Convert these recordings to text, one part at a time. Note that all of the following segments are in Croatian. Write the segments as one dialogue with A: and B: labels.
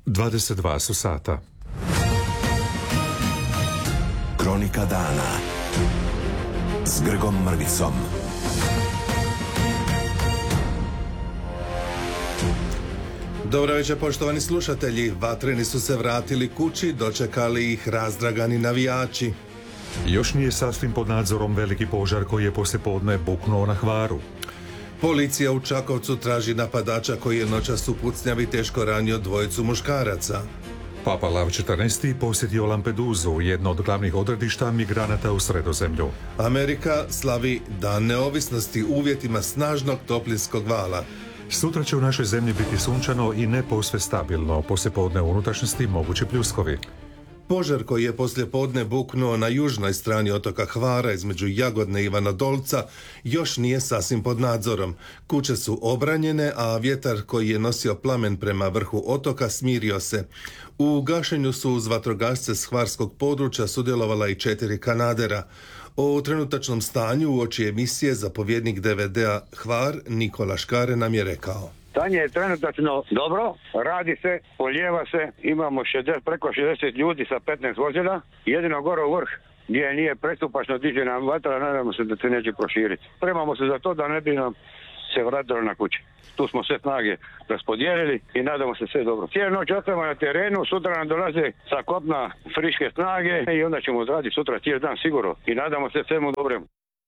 A: 22 su sata.
B: Kronika dana s Grgom Mrvicom.
C: Dobro večer, poštovani slušatelji. Vatreni su se vratili kući, dočekali ih razdragani navijači.
A: Još nije sasvim pod nadzorom veliki požar koji je poslijepodne buknuo na Hvaru.
C: Policija u Čakovcu traži napadača koji je noćas u pucnjavi teško ranio dvojicu muškaraca.
A: Papa Lav XIV posjetio Lampeduzu, jedno od glavnih odredišta migranata u Sredozemlju.
C: Amerika slavi Dan neovisnosti u uvjetima snažnog toplinskog vala.
A: Sutra će u našoj zemlji biti sunčano i ne posve stabilno, poslijepodne u unutrašnjosti mogući pljuskovi.
C: Požar koji je poslijepodne buknuo na južnoj strani otoka Hvara između Jagodne i Ivana Dolca još nije sasvim pod nadzorom. Kuće su obranjene, a vjetar koji je nosio plamen prema vrhu otoka smirio se. U gašenju su uz vatrogasce s hvarskog područja sudjelovala i 4 kanadera. O trenutačnom stanju uoči emisije zapovjednik DVD-a Hvar Nikola Škare nam je rekao.
D: Stanje je trenutačno dobro, radi se, polijeva se, imamo preko 60 ljudi sa 15 vozila, jedino gore u vrh gdje nije prestupačno diže nam vatra, nadamo se da se neće proširiti. Spremamo se za to da ne bi nam se vratilo na kući. Tu smo sve snage raspodijelili i nadamo se sve dobro. Cijelu noć ostajemo na terenu, sutra nam dolaze sa kopna friške snage i onda ćemo odraditi sutra cijeli dan sigurno i nadamo se svemu dobremu.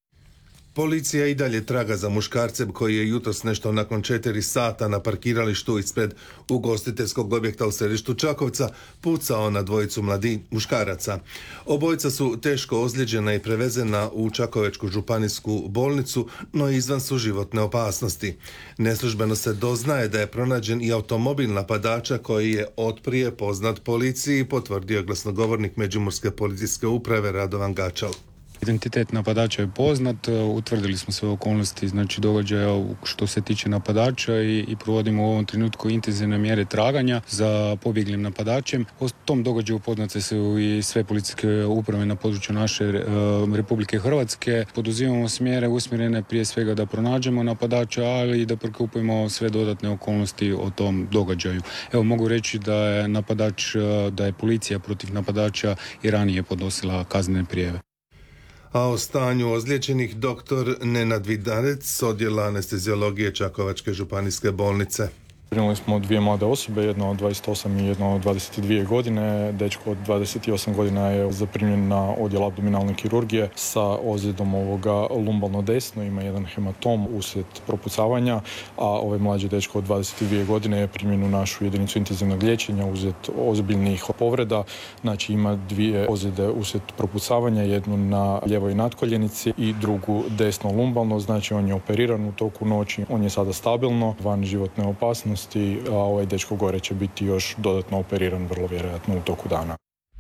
C: Policija i dalje traga za muškarcem koji je jutros nešto nakon 4 sata na parkiralištu ispred ugostiteljskog objekta u središtu Čakovca pucao na dvojicu muškaraca. Obojica su teško ozlijeđena i prevezena u Čakovečku županijsku bolnicu, no izvan su životne opasnosti. Neslužbeno se doznaje da je pronađen i automobil napadača koji je otprije poznat policiji, potvrdio glasnogovornik Međimurske policijske uprave Radovan Gačal.
E: Identitet napadača je poznat, utvrdili smo sve okolnosti događaja što se tiče napadača i provodimo u ovom trenutku intenzivne mjere traganja za pobjeglim napadačem. O tom događaju upoznate su i sve policijske uprave na području naše Republike Hrvatske. Poduzimamo mjere usmjerene prije svega da pronađemo napadača, ali i da prikupimo sve dodatne okolnosti o tom događaju. Evo, mogu reći da je policija protiv napadača i ranije podnosila kaznene prijave.
C: A o stanju ozlijeđenih doktor Nenad Vidarec s odjela anesteziologije Čakovačke županijske bolnice.
F: Primili smo 2 mlade osobe, jedna od 28 i jedna od 22 godine. Dečko od 28 godina je zaprimljen na odjel abdominalne kirurgije sa ozljedom lumbalno desno, ima jedan hematom uslijed propucavanja, a ovaj mlađi dečko od 22 godine je primljen u našu jedinicu intenzivnog liječenja uslijed ozbiljnih povreda. Znači ima 2 ozljede uslijed propucavanja, jednu na ljevoj natkoljenici i drugu desno lumbalno, znači on je operiran u toku noći, on je sada stabilno, van životne opasnosti, a ovaj dečko gore će biti još dodatno operiran vrlo vjerojatno u toku dana.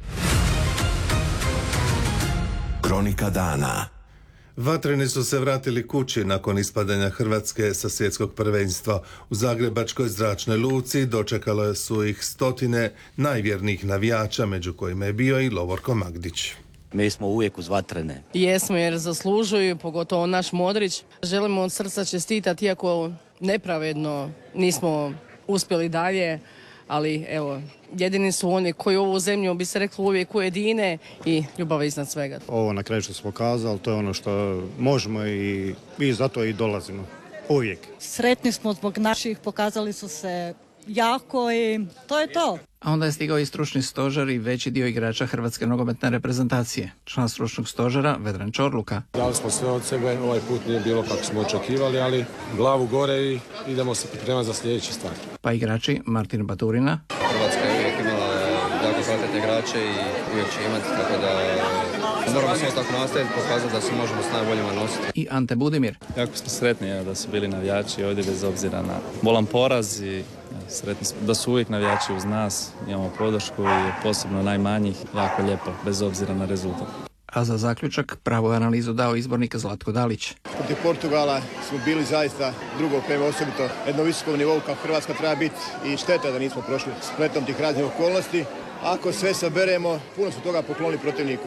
B: Kronika dana.
C: Vatreni su se vratili kući nakon ispadanja Hrvatske sa svjetskog prvenstva. U Zagrebačkoj zračnoj luci dočekalo su ih stotine najvjernijih navijača, među kojima je bio i Lovorko Magdić.
G: Mi smo uvijek uz Vatrene.
H: Jesmo, jer zaslužuju, pogotovo naš Modrić. Želimo od srca čestitati, iako nepravedno nismo uspjeli dalje, ali evo, jedini su oni koji ovu zemlju, bi se reklo, uvijek ujedine i ljubav iznad svega.
I: Ovo na kraju što smo kazali, to je ono što možemo i zato i dolazimo. Uvijek.
J: Sretni smo zbog naših, pokazali su se jako i to je to.
K: A onda je stigao i stručni stožer i veći dio igrača Hrvatske nogometne reprezentacije. Član stručnog stožera Vedran Čorluka.
L: Dali smo sve od sebe, ovaj put nije bilo kako smo očekivali, ali glavu gore i idemo se pripremati za sljedeće stvari.
K: Pa igrači Martin Baturina.
M: Hrvatska je uvijek imala jako kvalitetne igrače i uvijek će imati, tako da moramo samo tako nastaviti, pokazati da se možemo s najboljima nositi.
K: I Ante Budimir.
N: Jako smo sretni da su bili navijači ovdje bez obzira na bolan poraz i sretni smo da su uvijek navijači uz nas, imamo podršku i posebno najmanjih, jako lijepo, bez obzira na rezultat.
K: A za zaključak pravu analizu dao izbornik Zlatko Dalić.
O: Protiv Portugala smo bili zaista drugo prema osobito jednom visokom nivou kako Hrvatska treba biti i šteta da nismo prošli spletom tih raznih okolnosti. Ako sve saberemo, puno su toga poklonili protivniku.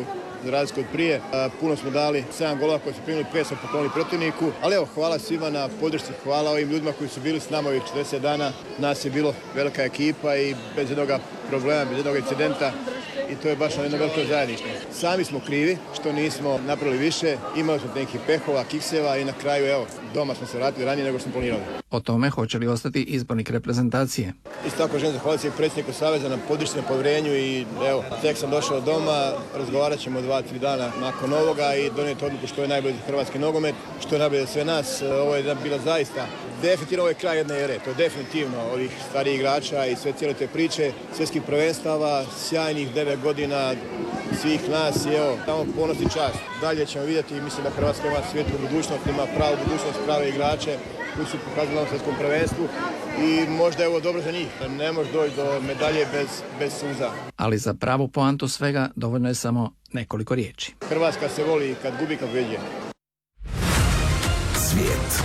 O: za razliku od prije. Puno smo dali, 7 golova koji su primili, 5 smo poklonili protivniku. Ali evo, hvala svima na podršci, hvala ovim ljudima koji su bili s nama ovih 40 dana. Nas je bilo velika ekipa i bez jednog problema, bez jednog incidenta. I to je baš jedno veliko zajedništvo. Sami smo krivi što nismo napravili više, imali smo nekih pehova, kikseva i na kraju, evo, doma smo se vratili ranije nego što smo planirali.
K: O tome hoće li ostati izbornik reprezentacije.
O: Isto tako želim zahvaliti predsjedniku Saveza na podršci, na povjerenju i evo, tek sam došao doma, razgovarat ćemo 2-3 dana nakon ovoga i donijeti odluku što je najbolje za hrvatski nogomet, što je najbolje za sve nas. Ovo je bila zaista definitivno ovo je kraj jedne ere, to je definitivno ovih starijih igrača i sve cijele te priče, svjetskih prvenstava, sjajnih 9 godina svih nas i evo, tamo ponos i čast. Dalje ćemo vidjeti i mislim da Hrvatska ima svijetlu budućnost, ima pravu budućnost, prave igrače koji su pokazali na svjetskom prvenstvu i možda je ovo dobro za njih. Ne može doći do medalje bez suza.
K: Ali za pravu poantu svega dovoljno je samo nekoliko riječi.
O: Hrvatska se voli kad gubi, kad pobjeđuje.
B: Svijet.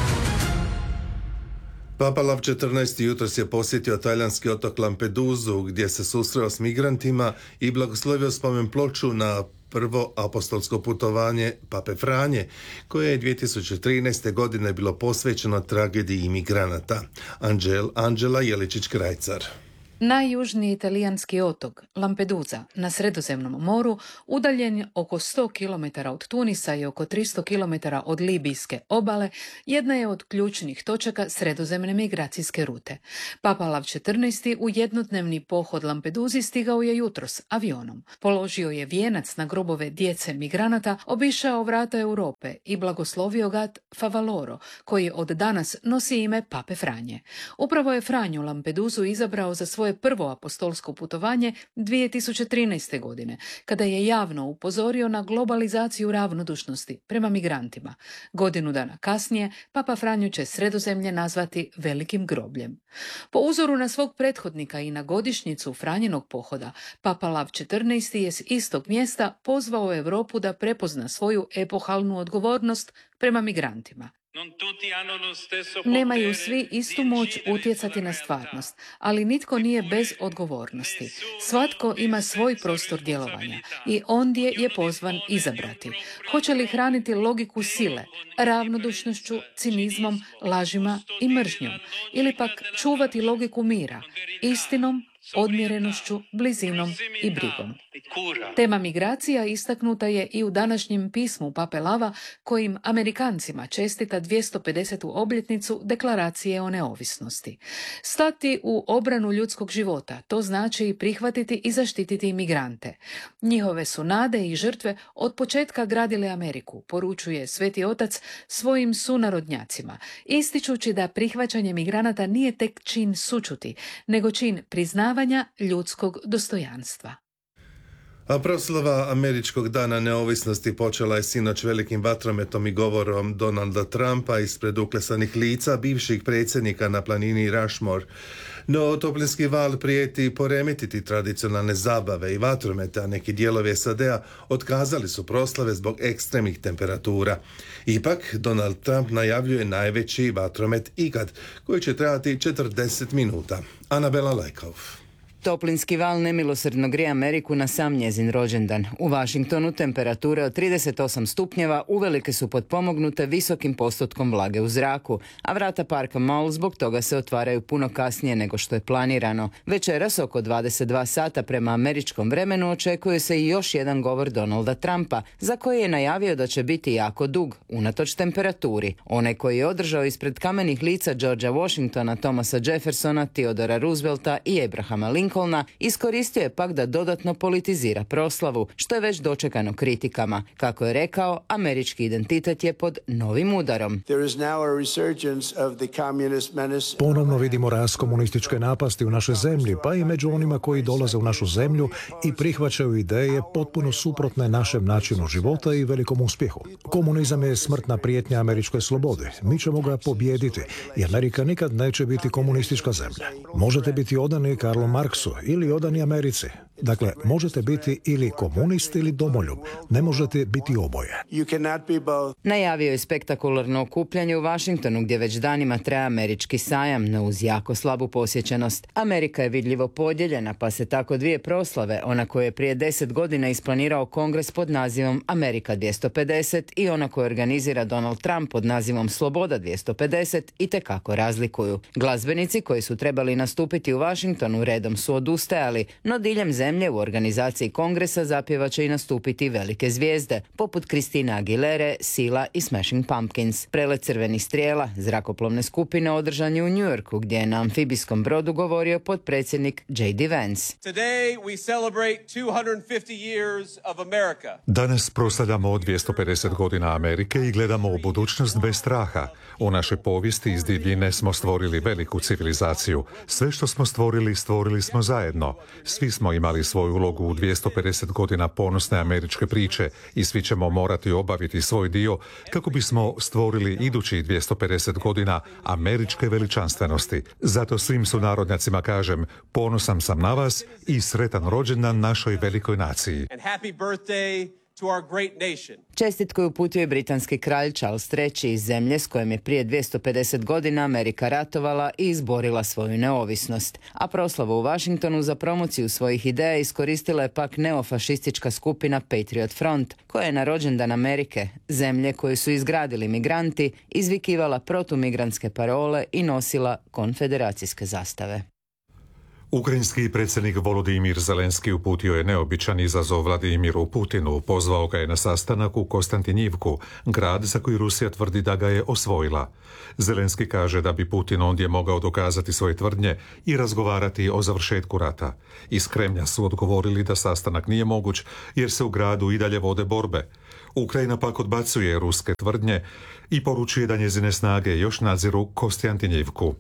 C: Papa Lav 14. jutros je posjetio talijanski otok Lampedusu gdje se susreo s migrantima i blagoslovio spomen ploču na prvo apostolsko putovanje Pape Franje, koje je 2013. godine bilo posvećeno tragediji imigranata. Anđela Jeličić-Krajcar.
P: Najjužniji italijanski otok, Lampedusa, na Sredozemnom moru, udaljen oko 100 km od Tunisa i oko 300 km od Libijske obale, jedna je od ključnih točaka sredozemne migracijske rute. Papa Lav 14. u jednodnevni pohod Lampeduzi stigao je jutros avionom. Položio je vijenac na grobove djece migranata, obišao vrata Europe i blagoslovio Gat Favaloro, koji od danas nosi ime Pape Franje. Upravo je Franju Lampedusu izabrao za svoje prvo apostolsko putovanje 2013. godine, kada je javno upozorio na globalizaciju ravnodušnosti prema migrantima. Godinu dana kasnije, Papa Franjo će Sredozemlje nazvati velikim grobljem. Po uzoru na svog prethodnika i na godišnjicu Franjenog pohoda, Papa Lav 14. je s istog mjesta pozvao Europu da prepozna svoju epohalnu odgovornost prema migrantima. Nemaju svi istu moć utjecati na stvarnost, ali nitko nije bez odgovornosti. Svatko ima svoj prostor djelovanja i ondje je pozvan izabrati. Hoće li hraniti logiku sile, ravnodušnošću, cinizmom, lažima i mržnjom, ili pak čuvati logiku mira, istinom, odmjerenošću, blizinom i brigom. Tema migracija istaknuta je i u današnjem pismu Pape Lava, kojim Amerikancima čestita 250. obljetnicu Deklaracije o neovisnosti. Stati u obranu ljudskog života, to znači i prihvatiti i zaštititi imigrante. Njihove su nade i žrtve od početka gradile Ameriku, poručuje Sveti Otac svojim sunarodnjacima, ističući da prihvaćanje migranata nije tek čin sućuti, nego čin priznavanja ljudskog dostojanstva.
C: A proslava Američkog dana neovisnosti počela je sinoć velikim vatrometom i govorom Donalda Trumpa ispred uklesanih lica bivših predsjednika na planini Rushmore. No, toplinski val prijeti poremetiti tradicionalne zabave i vatromete, a neki dijelovi SAD-a otkazali su proslave zbog ekstremnih temperatura. Ipak, Donald Trump najavljuje najveći vatromet ikad, koji će trajati 40 minuta. Anabela Lajkov.
Q: Toplinski val nemilosrdno grije Ameriku na sam njezin rođendan. U Washingtonu temperature od 38 stupnjeva uvelike su potpomognute visokim postotkom vlage u zraku, a vrata parka Mall zbog toga se otvaraju puno kasnije nego što je planirano. Večeras oko 22 sata prema američkom vremenu očekuje se i još jedan govor Donalda Trumpa, za koji je najavio da će biti jako dug, unatoč temperaturi. Onaj koji je održao ispred kamenih lica Georgea Washingtona, Thomasa Jeffersona, Theodora Roosevelta i Abrahama Lincolna iskoristio je pak da dodatno politizira proslavu, što je već dočekano kritikama. Kako je rekao, američki identitet je pod novim udarom.
R: Ponovno vidimo rast komunističke napasti u našoj zemlji, pa i među onima koji dolaze u našu zemlju i prihvaćaju ideje potpuno suprotne našem načinu života i velikom uspjehu. Komunizam je smrtna prijetnja američkoj slobodi. Mi ćemo ga pobijediti i Amerika nikad neće biti komunistička zemlja. Možete biti odani Karlu Marksu ili odani Americi, Dakle, možete biti ili komunist ili domoljub. Ne možete biti oboje.
Q: Najavio je spektakularno okupljanje u Washingtonu gdje već danima traje američki sajam, no uz jako slabu posjećenost. Amerika je vidljivo podijeljena, pa se tako dvije proslave, ona koju je prije 10 godina isplanirao Kongres pod nazivom Amerika 250 i ona koju organizira Donald Trump pod nazivom Sloboda 250 itekako razlikuju. Glazbenici koji su trebali nastupiti u Washingtonu redom su odustajali, no diljem zemlje u organizaciji Kongresa zapjevat će i nastupiti velike zvijezde, poput Christina Aguilere, Sila i Smashing Pumpkins. Prelet crvenih strijela zrakoplovne skupine održan je u New Yorku, gdje je na amfibijskom brodu govorio potpredsjednik J.D. Vance.
A: Danas proslavljamo 250 godina Amerike i gledamo u budućnost bez straha. U našoj povijesti iz divljine smo stvorili veliku civilizaciju. Sve što smo stvorili smo zajedno. Svi smo imali svoju ulogu u 250 godina ponosne američke priče i svi ćemo morati obaviti svoj dio kako bismo stvorili idućih 250 godina američke veličanstvenosti. Zato svim sunarodnjacima kažem, ponosan sam na vas i sretan rođendan našoj velikoj naciji.
Q: Čestitku je uputio i britanski kralj Charles III iz zemlje s kojom je prije 250 godina Amerika ratovala i izborila svoju neovisnost. A proslavu u Washingtonu za promociju svojih ideja iskoristila je pak neofašistička skupina Patriot Front, koja je na rođendan Amerike, zemlje koju su izgradili migranti, izvikivala protumigrantske parole i nosila konfederacijske zastave.
A: Ukrajinski predsjednik Volodimir Zelenski uputio je neobičan izazov Vladimiru Putinu, pozvao ga je na sastanak u Konstantinjivku, grad za koji Rusija tvrdi da ga je osvojila. Zelenski kaže da bi Putin ondje mogao dokazati svoje tvrdnje i razgovarati o završetku rata. Iz Kremlja su odgovorili da sastanak nije moguć jer se u gradu i dalje vode borbe. Ukrajina pak odbacuje ruske tvrdnje i poručuje da njezine snage još nadziru Konstantinjivku.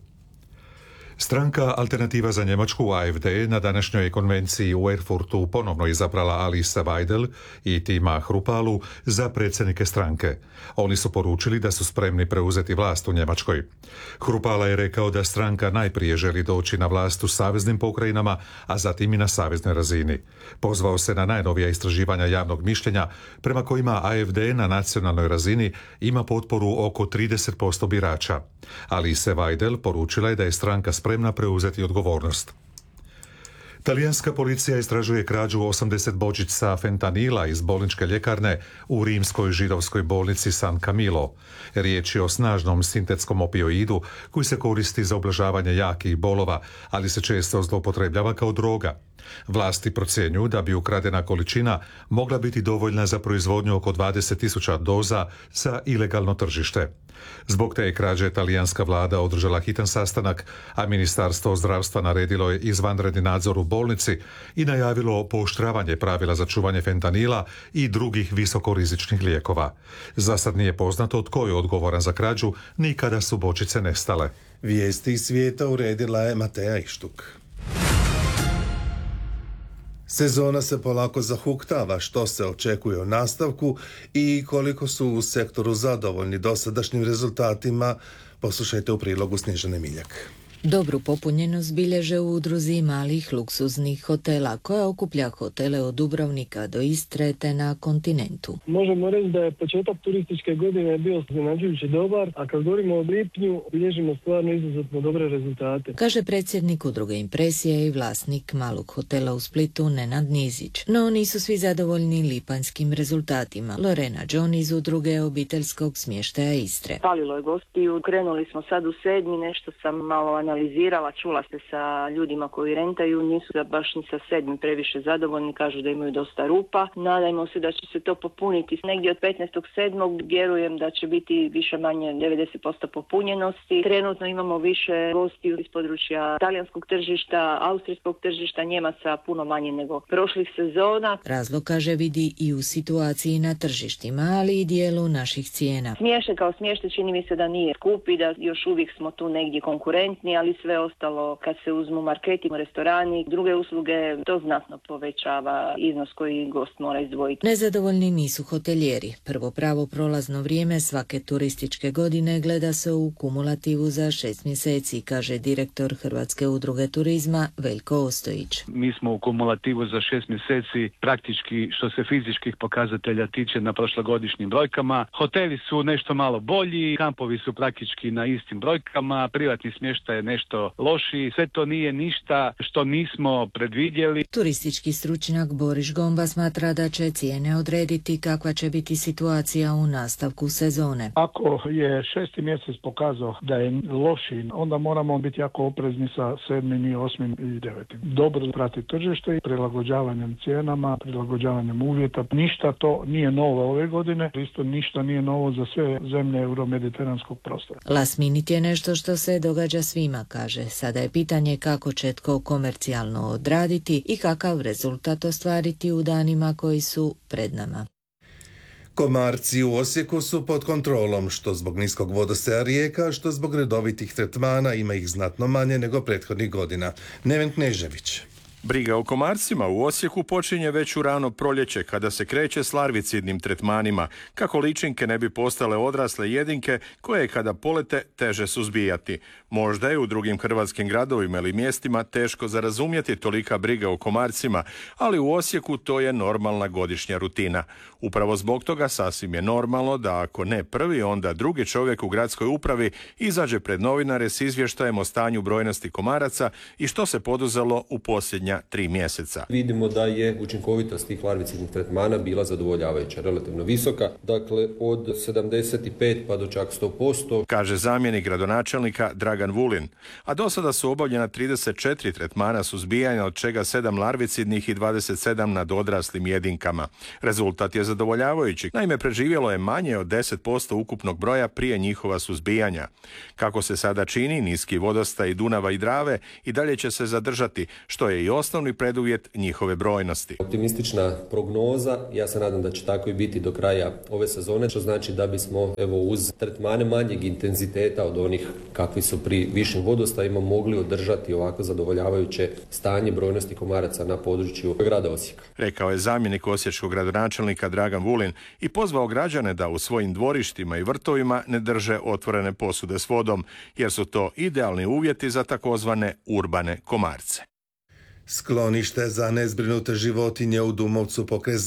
A: Stranka Alternativa za Njemačku AfD na današnjoj konvenciji u Erfurtu ponovno izabrala Alisa Weidel i Tima Hrupalu za predsjednike stranke. Oni su poručili da su spremni preuzeti vlast u Njemačkoj. Hrupala je rekao da stranka najprije želi doći na vlast u saveznim pokrajinama, a zatim i na saveznoj razini. Pozvao se na najnovija istraživanja javnog mišljenja prema kojima AfD na nacionalnoj razini ima potporu oko 30% birača. Alise Weidel poručila je da je stranka spremna preuzeti odgovornost. Talijanska policija istražuje krađu 80 bočica fentanila iz bolničke ljekarne u rimskoj židovskoj bolnici San Camilo. Riječ je o snažnom sintetskom opioidu koji se koristi za ublažavanje jakih bolova, ali se često zloupotrebljava kao droga. Vlasti procjenjuju da bi ukradena količina mogla biti dovoljna za proizvodnju oko 20.000 doza za ilegalno tržište. Zbog te krađe talijanska vlada održala hitan sastanak, a Ministarstvo zdravstva naredilo je izvanredni nadzor u bolnici i najavilo pooštravanje pravila za čuvanje fentanila i drugih visokorizičnih lijekova. Za sad nije poznato tko je odgovoran za krađu ni kada su bočice nestale.
C: Vijesti iz svijeta uredila je Mateja Ištuk. Sezona se polako zahuktava, što se očekuje u nastavku i koliko su u sektoru zadovoljni dosadašnjim rezultatima, poslušajte u prilogu Snježane Miljak.
S: Dobru popunjenost bilježe u udruzi malih luksuznih hotela koja okuplja hotele od Dubrovnika do Istre te na kontinentu.
T: Možemo reći da je početak turističke godine bio iznenađujuće dobar, a kad govorimo o lipnju bilježimo stvarno izuzetno dobre rezultate.
S: Kaže predsjednik udruge Impresije i vlasnik malog hotela u Splitu Nenad Nizić. No nisu svi zadovoljni lipanjskim rezultatima. Lorena John iz udruge obiteljskog smještaja Istre.
U: Falilo je gostiju, krenuli smo sad u 7. nešto sam malo analizirala, čula se sa ljudima koji rentaju, nisu baš ni sa 7. previše zadovoljni, kažu da imaju dosta rupa. Nadajmo se da će se to popuniti negdje od 15.7. Vjerujem da će biti više manje 90% popunjenosti. Trenutno imamo više gostiju iz područja talijanskog tržišta, austrijskog tržišta, Njemaca puno manje nego prošlih sezona.
S: Razlog, kaže, vidi i u situaciji na tržištima, ali i dijelu naših cijena.
U: Smještaj kao smještaj čini mi se da nije skupi, da još uvijek smo tu negdje konkurentni, ali sve ostalo kad se uzmu marketi, restorani, druge usluge, to znatno povećava iznos koji gost mora izdvojiti.
S: Nezadovoljni nisu hotelijeri. Prvo pravo prolazno vrijeme svake turističke godine gleda se u kumulativu za 6 mjeseci, kaže direktor Hrvatske udruge turizma Veljko Ostojić.
D: Mi smo u kumulativu za 6 mjeseci praktički što se fizičkih pokazatelja tiče na prošlogodišnjim brojkama. Hoteli su nešto malo bolji, kampovi su praktički na istim brojkama, privatni smještaj je nešto lošiji, sve to nije ništa što nismo predvidjeli.
S: Turistički stručnjak Boris Gomba smatra da će cijene odrediti kakva će biti situacija u nastavku sezone.
V: Ako je 6. mjesec pokazao da je loši, onda moramo biti jako oprezni sa 7. i 8. i 9. Dobro prati tržište i prilagođavanjem cijenama, prilagođavanjem uvjeta. Ništa to nije novo ove godine, isto ništa nije novo za sve zemlje euromediteranskog prostora.
S: Last minute je nešto što se događa svima, kaže. Sada je pitanje kako će tko komercijalno odraditi i kakav rezultat ostvariti u danima koji su pred nama.
C: Komarci u Osijeku su pod kontrolom, što zbog niskog vodostaja rijeka, što zbog redovitih tretmana, ima ih znatno manje nego prethodnih godina. Neven Knežević.
W: Briga o komarcima u Osijeku počinje već u rano proljeće kada se kreće s larvicidnim tretmanima, kako ličinke ne bi postale odrasle jedinke koje kada polete teže suzbijati. Možda je u drugim hrvatskim gradovima ili mjestima teško za razumjeti tolika briga o komarcima, ali u Osijeku to je normalna godišnja rutina. Upravo zbog toga sasvim je normalno da ako ne prvi, onda drugi čovjek u gradskoj upravi izađe pred novinare s izvještajem o stanju brojnosti komaraca i što se poduzelo u posljednja 3 mjeseca.
X: Vidimo da je učinkovitost tih larvicidnih tretmana bila zadovoljavajuća, relativno visoka, dakle od 75 pa do čak 100%.
W: Kaže zamjenik gradonačelnika Dragan Vulin. A do sada su obavljena 34 tretmana suzbijanja, od čega 7 larvicidnih i 27 nad odraslim jedinkama. Rezultat je zadovoljavajući. Naime, preživjelo je manje od 10% ukupnog broja prije njihova suzbijanja. Kako se sada čini, niski vodostaj Dunava i Drave i dalje će se zadržati, što je i osnovni preduvjet njihove brojnosti.
X: Optimistična prognoza, ja se nadam da će tako i biti do kraja ove sezone, što znači da bismo uz tretmane manjeg intenziteta od onih kakvi su pri višim vodostajima mogli održati ovako zadovoljavajuće stanje brojnosti komaraca na području grada Osijeka.
W: Rekao je zamjenik osječkog gradonačelnika Dragan Vulin i pozvao građane da u svojim dvorištima i vrtovima ne drže otvorene posude s vodom, jer su to idealni uvjeti za takozvane urbane komarce.
C: Sklonište za nezbrinute životinje u Dumovcu pokraj